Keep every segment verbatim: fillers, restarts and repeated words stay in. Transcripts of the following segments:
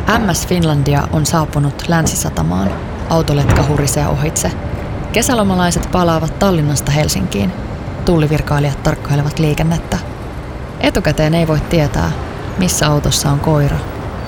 M S Finlandia on saapunut Länsisatamaan. Autoletka hurisee ohitse. Kesälomalaiset palaavat Tallinnasta Helsinkiin. Tullivirkailijat tarkkailevat liikennettä. Etukäteen ei voi tietää, missä autossa on koira.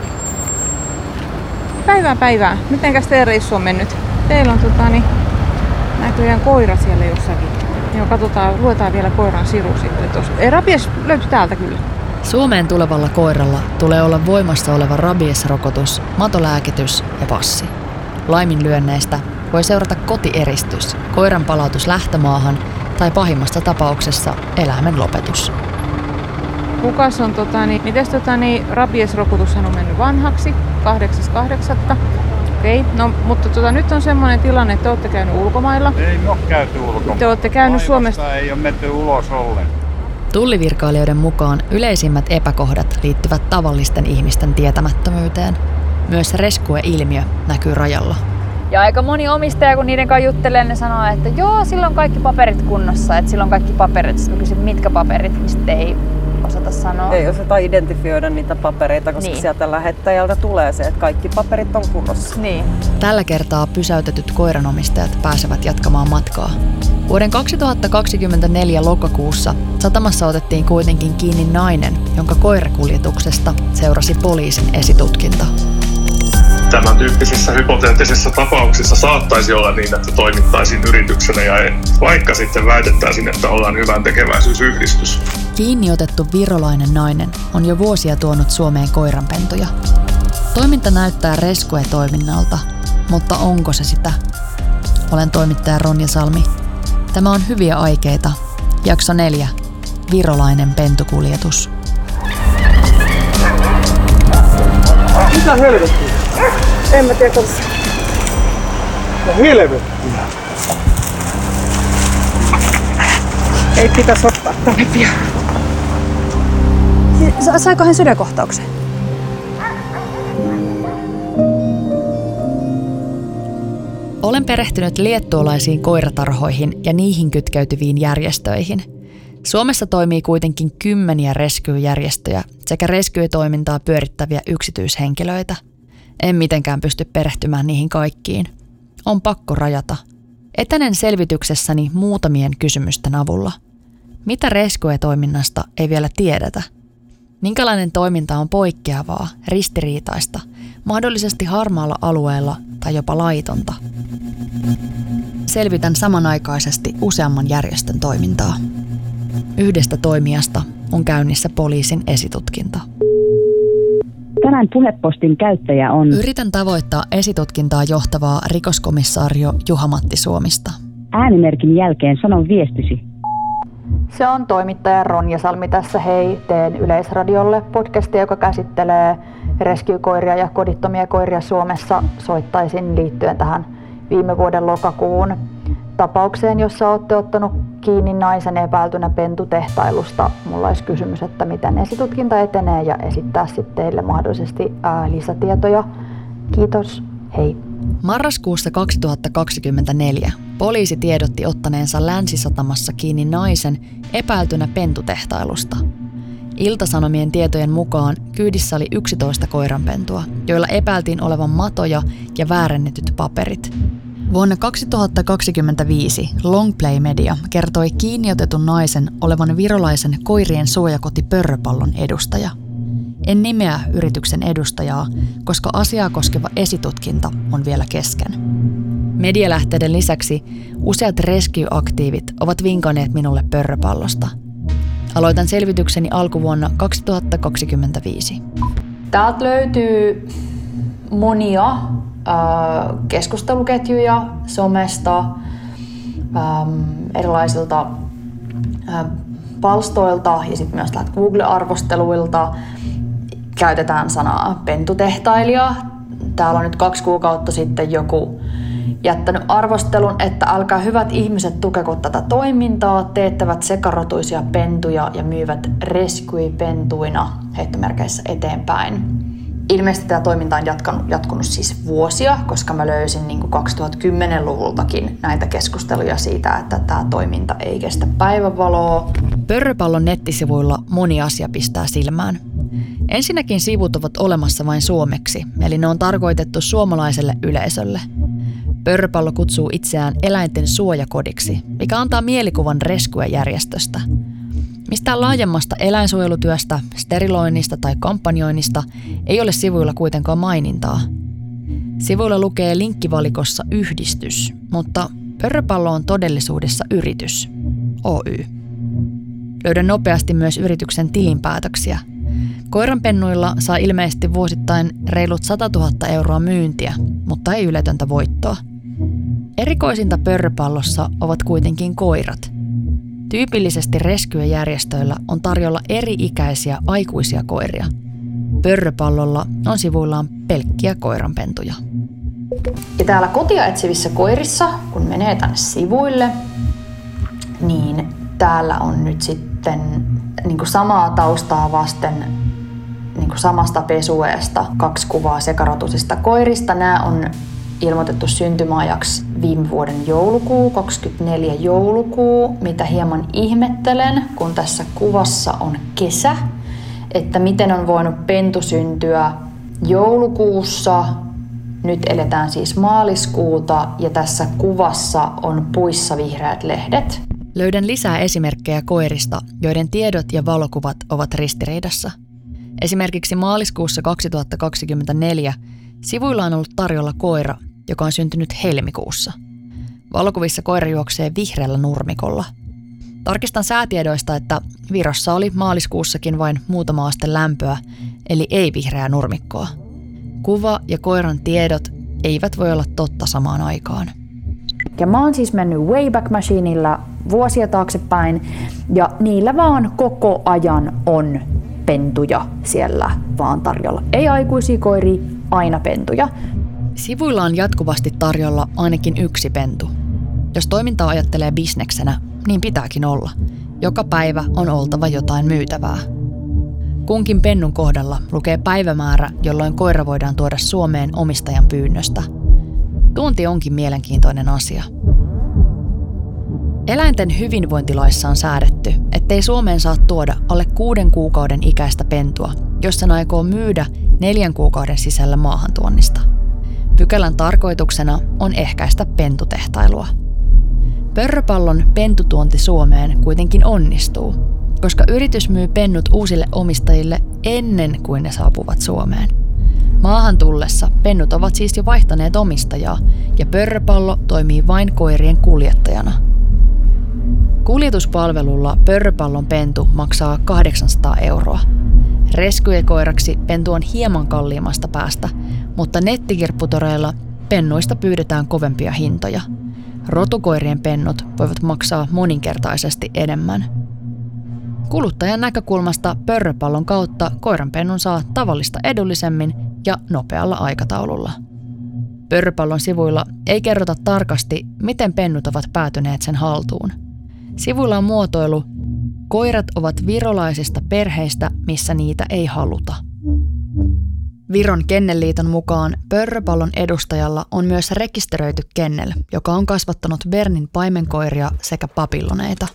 Päivää päivää. Mitenkäs teidän reissu on mennyt? Teillä on tota, niin, näköjään koira siellä jossakin. Joo, katsotaan, luetaan vielä koiran siru sitten tuossa. Ei, rabies löytyi täältä kyllä. Suomeen tulevalla koiralla tulee olla voimassa oleva rabiesrokotus, matolääkitys ja passi. Laiminlyönneistä voi seurata kotieristys, koiran palautus lähtömaahan tai pahimmassa tapauksessa eläimen lopetus. Kukas on, tota, niin, mites tota, niin, rabiesrokotushan on mennyt vanhaksi, kahdeksas kahdeksatta Okei, no mutta tota, nyt on semmoinen tilanne, että te olette käynyt ulkomailla. Ei me ole käyty ulkomailla. Te olette käynyt Suomesta. Ei ole menty ulos ollen. Tullivirkailijoiden mukaan yleisimmät epäkohdat liittyvät tavallisten ihmisten tietämättömyyteen. Myös rescue-ilmiö näkyy rajalla. Ja aika moni omistaja, kun niiden kanssa juttelee, ne sanoo, että joo, sillä on kaikki paperit kunnossa, että sillä on kaikki paperit. Sitten mä kysyn, mitkä paperit, mistä ei osata sanoa. Ei osata identifioida niitä papereita, koska niin. Sieltä lähettäjältä tulee se, että kaikki paperit on kunnossa. Niin. Tällä kertaa pysäytetyt koiranomistajat pääsevät jatkamaan matkaa. Vuoden kaksituhattakaksikymmentäneljä lokakuussa satamassa otettiin kuitenkin kiinni nainen, jonka koirakuljetuksesta seurasi poliisin esitutkinta. Tämän tyyppisissä hypoteettisissa tapauksissa saattaisi olla niin, että toimittaisiin yrityksenä ja vaikka sitten väitettäisiin, että ollaan hyvän tekeväisyysyhdistys. Kiinni otettu virolainen nainen on jo vuosia tuonut Suomeen koiranpentuja. Toiminta näyttää rescue-toiminnalta, mutta onko se sitä? Olen toimittaja Ronja Salmi. Tämä on Hyviä aikeita. Jakso neljä. Virolainen pentukuljetus. Mitä helvettiä? En mä tiedä, koska... Mitä helvettiä? Ei pitäisi ottaa tänne pian. Saiko hän sydänkohtauksen? Olen perehtynyt liettualaisiin koiratarhoihin ja niihin kytkeytyviin järjestöihin. Suomessa toimii kuitenkin kymmeniä rescue-järjestöjä sekä rescue-toimintaa pyörittäviä yksityishenkilöitä. En mitenkään pysty perehtymään niihin kaikkiin. On pakko rajata. Etenen selvityksessäni muutamien kysymysten avulla. Mitä rescue-toiminnasta ei vielä tiedetä? Minkälainen toiminta on poikkeavaa, ristiriitaista, mahdollisesti harmaalla alueella tai jopa laitonta? Selvitän samanaikaisesti useamman järjestön toimintaa. Yhdestä toimijasta on käynnissä poliisin esitutkinta. Tänään Puhepostin käyttäjä on... Yritän tavoittaa esitutkintaa johtavaa rikoskomissaario Juha-Matti Suomista. Äänimerkin jälkeen sanon viestisi. Se on toimittaja Ronja Salmi tässä. Hei, teen Yleisradiolle podcastia, joka käsittelee rescue-koiria ja kodittomia koiria Suomessa. Soittaisin liittyen tähän viime vuoden lokakuun tapaukseen, jossa olette ottanut kiinni naisen epäiltynä pentutehtailusta. Mulla olisi kysymys, että miten esitutkinta etenee ja esittää sitten teille mahdollisesti ää, lisätietoja. Kiitos, hei. Marraskuussa kaksituhattakaksikymmentäneljä poliisi tiedotti ottaneensa Länsisatamassa kiinni naisen epäiltynä pentutehtailusta. Ilta-Sanomien tietojen mukaan kyydissä oli yksitoista koiranpentua, joilla epäiltiin olevan matoja ja väärennetyt paperit. Vuonna kaksituhattakaksikymmentäviisi Longplay Media kertoi kiinni otetun naisen olevan virolaisen koirien suojakoti Pörröpallon edustaja. En nimeä yrityksen edustajaa, koska asiaa koskeva esitutkinta on vielä kesken. Medialähteiden lisäksi useat rescue-aktiivit ovat vinkanneet minulle Pörröpallosta. Aloitan selvitykseni alkuvuonna kaksituhattakaksikymmentäviisi. Täältä löytyy monia äh, keskusteluketjuja somesta, ähm, erilaisilta äh, palstoilta ja sitten myös Google-arvosteluilta. Käytetään sanaa pentutehtailija. Täällä on nyt kaksi kuukautta sitten joku jättänyt arvostelun, että älkää hyvät ihmiset tukeko tätä toimintaa, teettävät sekarotuisia pentuja ja myyvät rescue-pentuina heittomerkeissä eteenpäin. Ilmeisesti tämä toiminta on jatkanut, jatkunut siis vuosia, koska mä löysin niin kuin kaksituhattakymmenluvultakin näitä keskusteluja siitä, että tämä toiminta ei kestä päivänvaloa. Pörröpallon nettisivuilla moni asia pistää silmään. Ensinnäkin sivut ovat olemassa vain suomeksi, eli ne on tarkoitettu suomalaiselle yleisölle. Pörröpallo kutsuu itseään eläinten suojakodiksi, mikä antaa mielikuvan rescue-järjestöstä. Mistään laajemmasta eläinsuojelutyöstä, steriloinnista tai kampanjoinnista ei ole sivuilla kuitenkaan mainintaa. Sivuilla lukee linkkivalikossa yhdistys, mutta Pörröpallo on todellisuudessa yritys, Oy. Löydän nopeasti myös yrityksen tilinpäätöksiä. Koiranpennuilla saa ilmeisesti vuosittain reilut satatuhatta euroa myyntiä, mutta ei yletöntä voittoa. Erikoisinta Pörröpallossa ovat kuitenkin koirat. Tyypillisesti rescue-järjestöillä on tarjolla eri-ikäisiä aikuisia koiria. Pörröpallolla on sivuillaan pelkkiä koiranpentuja. Ja täällä kotia etsivissä koirissa, kun menee tänne sivuille, niin täällä on nyt sitten niin kuin samaa taustaa vasten niin kuin samasta pesueesta kaksi kuvaa sekarotuisista koirista. Nämä on ilmoitettu syntymäajaksi viime vuoden joulukuu, kaksikymmentäneljä joulukuu, mitä hieman ihmettelen, kun tässä kuvassa on kesä, että miten on voinut pentu syntyä joulukuussa. Nyt eletään siis maaliskuuta ja tässä kuvassa on puissa vihreät lehdet. Löydän lisää esimerkkejä koirista, joiden tiedot ja valokuvat ovat ristiriidassa. Esimerkiksi maaliskuussa kaksituhattakaksikymmentäneljä sivuilla on ollut tarjolla koira, joka on syntynyt helmikuussa. Valokuvissa koira juoksee vihreällä nurmikolla. Tarkistan säätiedoista, että Virossa oli maaliskuussakin vain muutama aste lämpöä, eli ei vihreää nurmikkoa. Kuva ja koiran tiedot eivät voi olla totta samaan aikaan. Ja mä oon siis mennyt Wayback Machineilla vuosia taaksepäin, ja niillä vaan koko ajan on pentuja siellä vaan tarjolla. Ei aikuisia koiria, aina pentuja. Sivuilla on jatkuvasti tarjolla ainakin yksi pentu. Jos toimintaa ajattelee bisneksenä, niin pitääkin olla. Joka päivä on oltava jotain myytävää. Kunkin pennun kohdalla lukee päivämäärä, jolloin koira voidaan tuoda Suomeen omistajan pyynnöstä. Tuonti onkin mielenkiintoinen asia. Eläinten hyvinvointilaissa on säädetty, ettei Suomeen saa tuoda alle kuuden kuukauden ikäistä pentua, jos sen aikoo myydä neljän kuukauden sisällä maahantuonnista. Pykälän tarkoituksena on ehkäistä pentutehtailua. Pörröpallon pentutuonti Suomeen kuitenkin onnistuu, koska yritys myy pennut uusille omistajille ennen kuin ne saapuvat Suomeen. Maahan tullessa pennut ovat siis jo vaihtaneet omistajaa ja Pörröpallo toimii vain koirien kuljettajana. Kuljetuspalvelulla Pörröpallon pentu maksaa kahdeksansataa euroa. Rescue-koiraksi pentu on hieman kalliimmasta päästä, mutta nettikirpputoreilla pennuista pyydetään kovempia hintoja. Rotukoirien pennut voivat maksaa moninkertaisesti enemmän. Kuluttajan näkökulmasta Pörröpallon kautta koiranpennun saa tavallista edullisemmin ja nopealla aikataululla. Pörröpallon sivuilla ei kerrota tarkasti, miten pennut ovat päätyneet sen haltuun. Sivuilla on muotoilu: koirat ovat virolaisista perheistä, missä niitä ei haluta. Viron Kennelliiton mukaan Pörröpallon edustajalla on myös rekisteröity kennel, joka on kasvattanut Bernin paimenkoiria sekä papilloneita.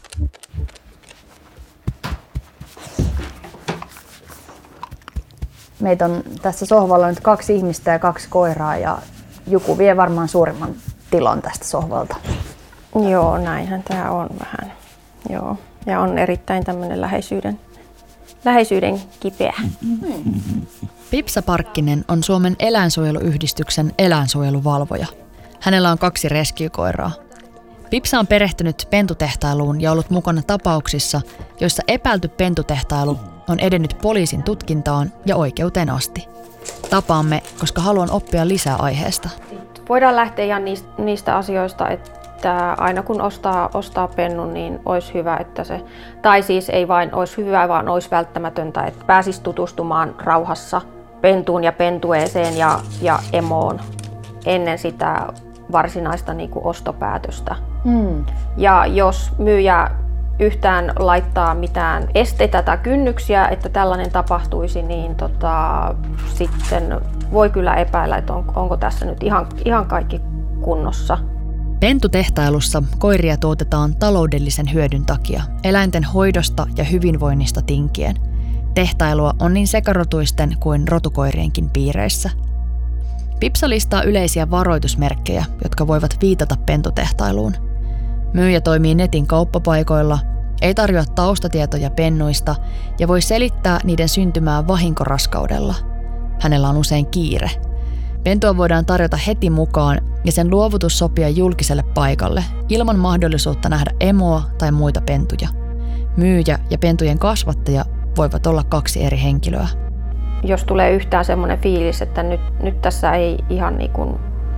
Meitä on tässä sohvalla nyt kaksi ihmistä ja kaksi koiraa ja Juku vie varmaan suurimman tilon tästä sohvalta. Joo, näinhän tämä on vähän. Joo. Ja on erittäin tämmöinen läheisyyden, läheisyyden kipeä. Pipsa Parkkinen on Suomen eläinsuojeluyhdistyksen eläinsuojeluvalvoja. Hänellä on kaksi rescue-koiraa. Pipsa on perehtynyt pentutehtailuun ja ollut mukana tapauksissa, joissa epäilty pentutehtailu on edennyt poliisin tutkintaan ja oikeuteen asti. Tapaamme, koska haluan oppia lisää aiheesta. Voidaan lähteä ihan niistä, niistä asioista, että aina kun ostaa, ostaa pennun, niin olisi hyvä, että se, tai siis ei vain olisi hyvä, vaan olisi välttämätöntä, että pääsisi tutustumaan rauhassa pentuun ja pentueeseen ja, ja emoon ennen sitä varsinaista niin kuin ostopäätöstä. Hmm. Ja jos myyjä yhtään laittaa mitään esteitä tai kynnyksiä, että tällainen tapahtuisi, niin tota, sitten voi kyllä epäillä, että on, onko tässä nyt ihan, ihan kaikki kunnossa. Pentutehtailussa koiria tuotetaan taloudellisen hyödyn takia, eläinten hoidosta ja hyvinvoinnista tinkien. Tehtailua on niin sekarotuisten kuin rotukoirienkin piireissä. Pipsa listaa yleisiä varoitusmerkkejä, jotka voivat viitata pentutehtailuun. Myyjä toimii netin kauppapaikoilla, ei tarjoa taustatietoja pennuista ja voi selittää niiden syntymää vahinkoraskaudella. Hänellä on usein kiire. Pentua voidaan tarjota heti mukaan ja sen luovutus sopia julkiselle paikalle ilman mahdollisuutta nähdä emoa tai muita pentuja. Myyjä ja pentujen kasvattaja voivat olla kaksi eri henkilöä. Jos tulee yhtään semmoinen fiilis, että nyt, nyt tässä ei ihan niin kuin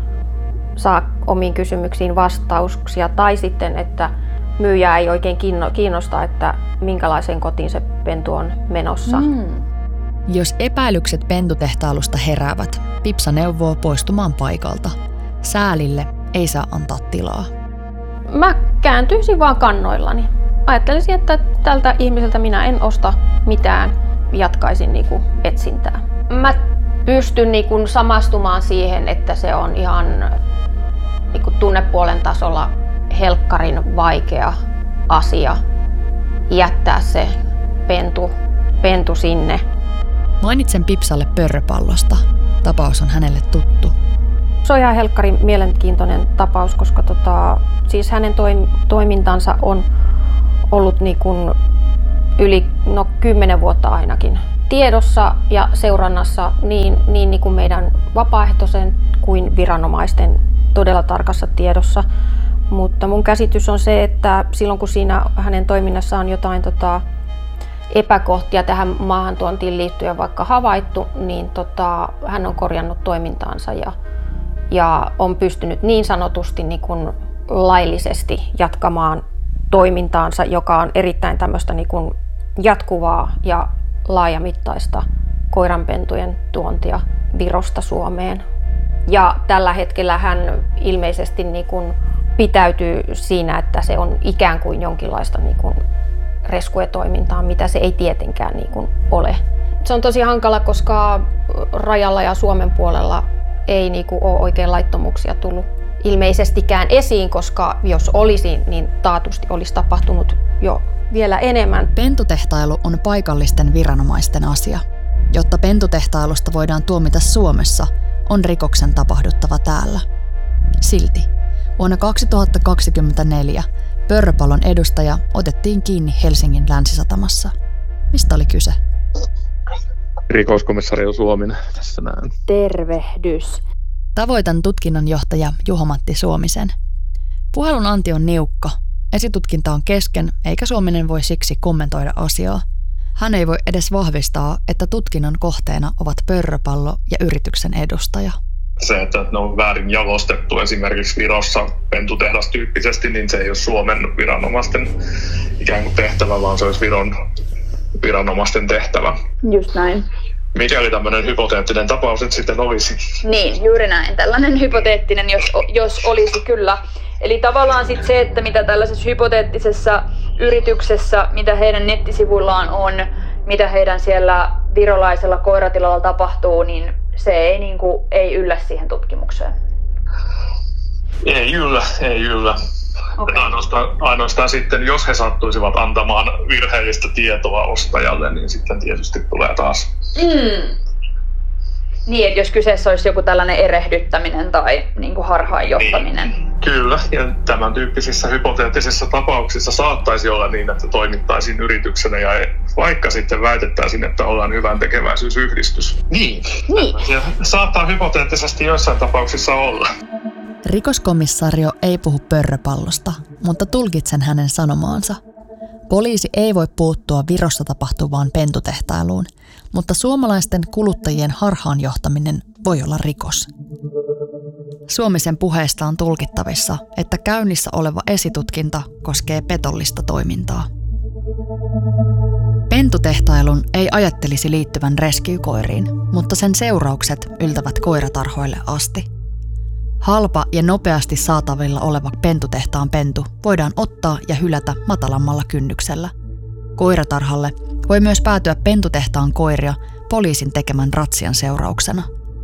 saa omiin kysymyksiin vastauksia tai sitten, että myyjää ei oikein kiinnosta, että minkälaiseen kotiin se pentu on menossa. Mm. Jos epäilykset pentutehtailusta heräävät, Pipsa neuvoo poistumaan paikalta. Säälille ei saa antaa tilaa. Mä kääntyisin vaan kannoillani. Ajattelisin, että tältä ihmiseltä minä en osta mitään, jatkaisin niinku etsintää. Mä pystyn niinku samastumaan siihen, että se on ihan niinku tunnepuolen tasolla helkkarin vaikea asia jättää se pentu, pentu sinne. Mainitsen Pipsalle pörröpallosta. Tapaus on hänelle tuttu. Se on ihan helkkarin mielenkiintoinen tapaus, koska tota, siis hänen toimintansa on ollut niin kuin yli no, kymmenen vuotta ainakin tiedossa ja seurannassa niin, niin, niin kuin meidän vapaaehtoisen kuin viranomaisten todella tarkassa tiedossa. Mutta mun käsitys on se, että silloin kun siinä hänen toiminnassaan on jotain tota, epäkohtia tähän maahantuontiin liittyen vaikka havaittu, niin tota, hän on korjannut toimintaansa ja, ja on pystynyt niin sanotusti niin kuin laillisesti jatkamaan toimintaansa, joka on erittäin tämmöistä niin kuin jatkuvaa ja laajamittaista koiranpentujen tuontia Virosta Suomeen. Ja tällä hetkellä hän ilmeisesti niin kuin pitäytyy siinä, että se on ikään kuin jonkinlaista niin kuin rescuetoimintaa, mitä se ei tietenkään niin kuin ole. Se on tosi hankala, koska rajalla ja Suomen puolella ei niin kuin ole oikein laittomuuksia tullut ilmeisestikään esiin, koska jos olisi, niin taatusti olisi tapahtunut jo vielä enemmän. Pentutehtailu on paikallisten viranomaisten asia. Jotta pentutehtailusta voidaan tuomita Suomessa, on rikoksen tapahduttava täällä. Silti vuonna kaksituhattakaksikymmentäneljä pörröpallon edustaja otettiin kiinni Helsingin Länsisatamassa. Mistä oli kyse? Rikoskomissario Suominen tässä näin. Tervehdys. Tavoitan tutkinnanjohtaja Juho-Matti Suomisen. Puhelun anti on niukka. Esitutkinta on kesken, eikä Suominen voi siksi kommentoida asiaa. Hän ei voi edes vahvistaa, että tutkinnan kohteena ovat pörröpallo ja yrityksen edustaja. Se, että ne on väärin jalostettu esimerkiksi Virossa pentutehdastyyppisesti, niin se ei ole Suomen viranomaisten ikään kuin tehtävä, vaan se olisi Viron viranomaisten tehtävä. Just näin. Mikäli tämmöinen hypoteettinen tapaus nyt sitten olisi? Niin, juuri näin. Tällainen hypoteettinen, jos, jos olisi kyllä. Eli tavallaan sitten se, että mitä tällaisessa hypoteettisessa yrityksessä, mitä heidän nettisivuillaan on, mitä heidän siellä virolaisella koiratilalla tapahtuu, niin se ei, niin kuin, ei yllä siihen tutkimukseen. Ei yllä, ei yllä. Okay. Ainoastaan, ainoastaan sitten, jos he sattuisivat antamaan virheellistä tietoa ostajalle, niin sitten tietysti tulee taas. Mm. Niin, että jos kyseessä olisi joku tällainen erehdyttäminen tai niin kuin harhaanjohtaminen. Niin, kyllä, ja tämän tyyppisissä hypoteettisissa tapauksissa saattaisi olla niin, että toimittaisiin yrityksenä ja vaikka sitten väitettäisiin, että ollaan hyvän tekeväisyysyhdistys. Niin, niin. Ja saattaa hypoteettisesti joissain tapauksissa olla. Rikoskomissario ei puhu pörröpallosta, mutta tulkitsen hänen sanomaansa. Poliisi ei voi puuttua Virossa tapahtuvaan pentutehtailuun, mutta suomalaisten kuluttajien harhaanjohtaminen voi olla rikos. Suomisen puheesta on tulkittavissa, että käynnissä oleva esitutkinta koskee petollista toimintaa. Pentutehtailun ei ajattelisi liittyvän rescue-koiriin, mutta sen seuraukset yltävät koiratarhoille asti. Halpa ja nopeasti saatavilla oleva pentutehtaan pentu voidaan ottaa ja hylätä matalammalla kynnyksellä. Koiratarhalle voi myös päätyä pentutehtaan koiria poliisin tekemän ratsian seurauksena.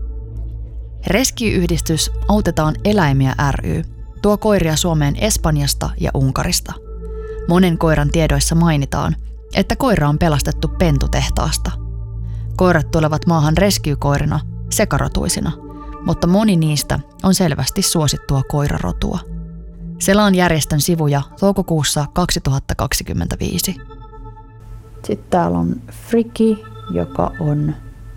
Rescue-yhdistys Autetaan eläimiä ry tuo koiria Suomeen Espanjasta ja Unkarista. Monen koiran tiedoissa mainitaan, että koira on pelastettu pentutehtaasta. Koirat tulevat maahan rescue-koirina, sekarotuisina, mutta moni niistä on selvästi suosittua koirarotua. Selaan järjestön sivuja toukokuussa kaksituhattakaksikymmentäviisi. Sitten täällä on Friki, joka on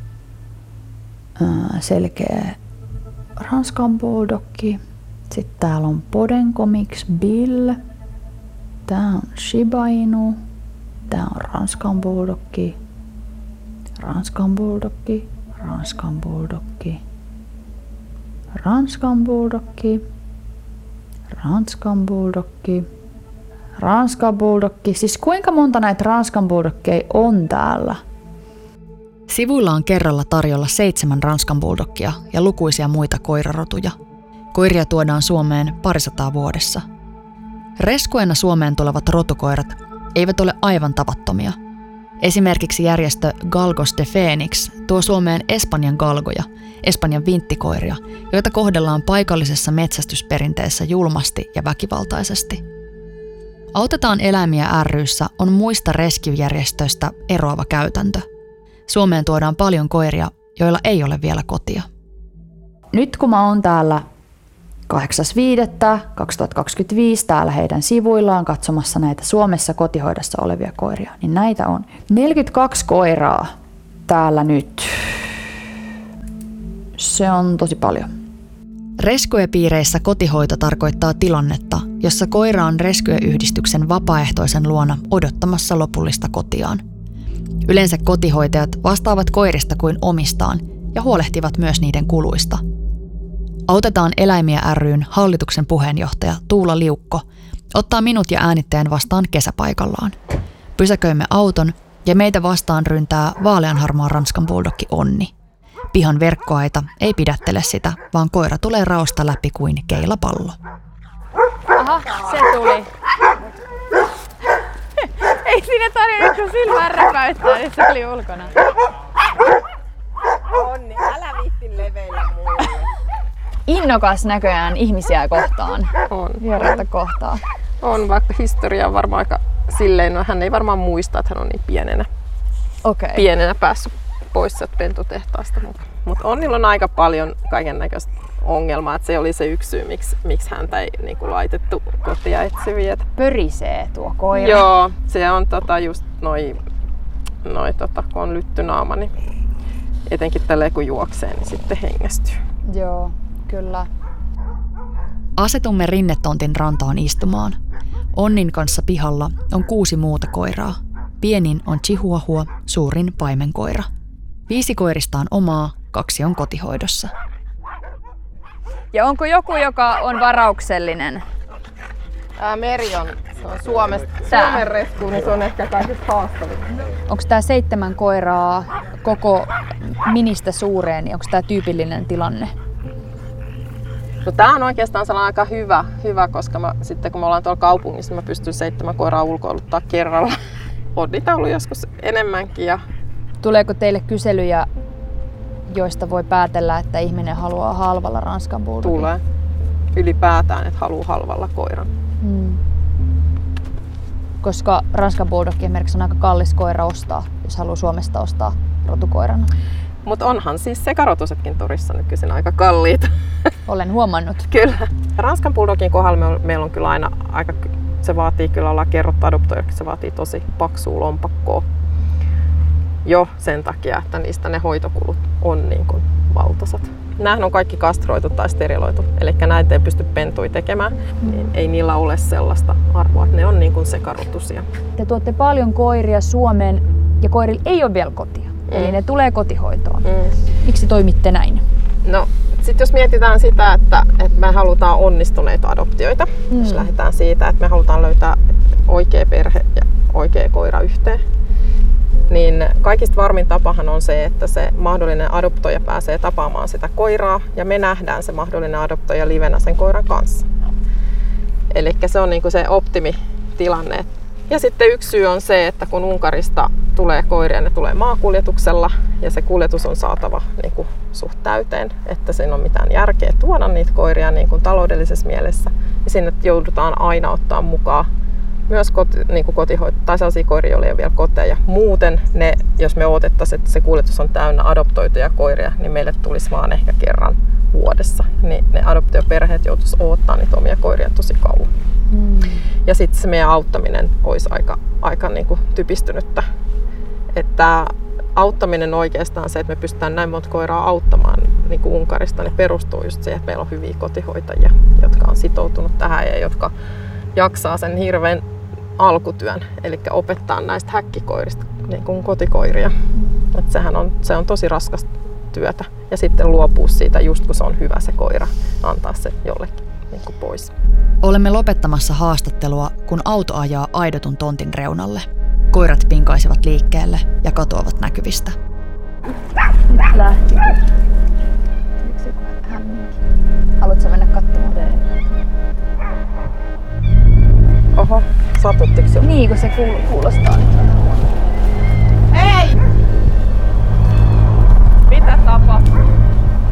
ää, selkeä Ranskan bulldogki. Sitten täällä on Podenco Mix Bill. Tää on Shiba Inu. Tää on Ranskan bulldogki. Ranskan bulldogki. Ranskan bulldogki. Ranskan bulldogki. Ranskan bulldogki. Ranskan bulldogki. Siis kuinka monta näitä Ranskan bulldogkeja on täällä? Sivuilla on kerralla tarjolla seitsemän Ranskan bulldogkia ja lukuisia muita koirarotuja. Koiria tuodaan Suomeen parisataa vuodessa. Rescuena Suomeen tulevat rotukoirat eivät ole aivan tavattomia. Esimerkiksi järjestö Galgos de Phoenix tuo Suomeen Espanjan galgoja, Espanjan vinttikoiria, joita kohdellaan paikallisessa metsästysperinteessä julmasti ja väkivaltaisesti. Autetaan eläimiä ry:ssä on muista rescue-järjestöistä eroava käytäntö. Suomeen tuodaan paljon koiria, joilla ei ole vielä kotia. Nyt kun mä oon täällä kahdeksas viidettä kaksituhattakaksikymmentäviisi täällä heidän sivuillaan katsomassa näitä Suomessa kotihoidossa olevia koiria, niin näitä on neljäkymmentäkaksi koiraa täällä nyt. Se on tosi paljon. Rescue-piireissä kotihoito tarkoittaa tilannetta, jossa koira on Rescue-yhdistyksen vapaaehtoisen luona odottamassa lopullista kotiaan. Yleensä kotihoitajat vastaavat koirista kuin omistaan ja huolehtivat myös niiden kuluista. Autetaan eläimiä ry:n hallituksen puheenjohtaja Tuula Liukko ottaa minut ja äänittäjän vastaan kesäpaikallaan. Pysäköimme auton ja meitä vastaan ryntää vaaleanharmaa Ranskan bulldogki Onni. Pihan verkkoaita ei pidättele sitä, vaan koira tulee raosta läpi kuin keilapallo. Aha, se tuli. Ei siinä tarvinnut kuin silmään räpäyttää, niin se oli ulkona. Onni, älä viitti leveillä muille. Innokas näköjään ihmisiä kohtaan. On. Vieraita kohtaan. On, vaikka historia on varmaan aika silleen, no hän ei varmaan muista, että hän on niin pienenä, okay. pienenä päässyt pois sieltä pentutehtaasta. Mutta mut Onnilla on aika paljon kaikennäköistä ongelmaa, että se oli se yksi syy, miksi, miksi häntä ei niin kuin laitettu kotia etsiviä. Pörisee tuo koira. Joo, se on tota, just noi, noi tota, kun on lyttynaama, niin etenkin tälleen kun juoksee, niin sitten hengästyy. Joo, kyllä. Asetumme Rinnetontin rantaan istumaan. Onnin kanssa pihalla on kuusi muuta koiraa. Pienin on chihuahua, suurin paimenkoira. Viisi koirista on omaa, kaksi on kotihoidossa. Ja onko joku, joka on varauksellinen? Tää Meri on, se on Suomesta, Suomen rescue, niin se on ehkä kaikista haastavin. Onko tää seitsemän koiraa koko ministä suureen, niin onko tää tyypillinen tilanne? No tää on oikeastaan sellainen aika hyvä, hyvä koska mä, sitten kun me ollaan tuolla kaupungissa, niin mä pystyn seitsemän koiraa ulkoiluttaa kerralla. On niitä ollut joskus enemmänkin. Ja... Tuleeko teille kyselyjä, joista voi päätellä, että ihminen haluaa halvalla Ranskan bulldogin? Tulee. Ylipäätään, että haluaa halvalla koiran. Hmm. Koska Ranskan bulldog esimerkiksi on aika kallis koira ostaa, jos haluaa Suomesta ostaa rotukoirana. Mutta onhan siis sekarotusetkin Turissa nykyisin aika kalliita. Olen huomannut. Kyllä. Ranskan bulldogin kohdalla meillä on kyllä aina aika, se vaatii kyllä olla kerrottu adoptoijaksi, se vaatii tosi paksua lompakkoa. Jo sen takia, että niistä ne hoitokulut on niin kuin valtaisat. Nämähän on kaikki kastroitu tai steriloitu, eli näitä ei pysty pentui tekemään. Niin ei niillä ole sellaista arvoa, että ne on niin kuin sekarotusia. Te tuotte paljon koiria Suomeen ja koirilla ei ole vielä kotia. Mm. Eli ne tulee kotihoitoon. Mm. Miksi toimitte näin? No, sit jos mietitään sitä, että, että me halutaan onnistuneita adoptioita, mm. jos lähdetään siitä, että me halutaan löytää oikea perhe ja oikea koira yhteen, niin kaikista varmin tapahan on se, että se mahdollinen adoptoija pääsee tapaamaan sitä koiraa ja me nähdään se mahdollinen adoptoija livenä sen koiran kanssa. Eli se on niinku se optimitilanne. Ja sitten yksi syy on se, että kun Unkarista tulee koiria, ne tulee maakuljetuksella ja se kuljetus on saatava niin kuin suht täyteen, että siinä on mitään järkeä tuoda niitä koiria niin kuin taloudellisessa mielessä. Ja sinne joudutaan aina ottaa mukaan myös koti, niin kuin kotihoito, tai sellaisia koiria, joilla ei ole vielä koteja. Muuten, ne, jos me odotettaisiin, että se kuljetus on täynnä adoptoituja koiria, niin meille tulisi vaan ehkä kerran vuodessa. Niin ne adoptioperheet joutuisi odottaa niitä omia koiria tosi kauan. Mm. Ja sitten se meidän auttaminen olisi aika, aika niin kuin typistynyttä. Että auttaminen oikeastaan se, että me pystytään näin monta koiraa auttamaan niin kuin Unkarista, niin perustuu just siihen, että meillä on hyviä kotihoitajia, jotka on sitoutunut tähän ja jotka jaksaa sen hirveän alkutyön, eli opettaa näistä häkkikoirista niin kuin kotikoiria. Et sehän on, se on tosi raskasta työtä ja sitten luopua siitä just kun se on hyvä se koira, antaa se jollekin niin kuin pois. Olemme lopettamassa haastattelua, kun auto ajaa aidotun tontin reunalle. Koirat pinkaisivat liikkeelle ja katoavat näkyvistä. Nyt lähti. Haluatko mennä katsomaan? Oho, satuttiko se? Niin, kun se kuulostaa nyt.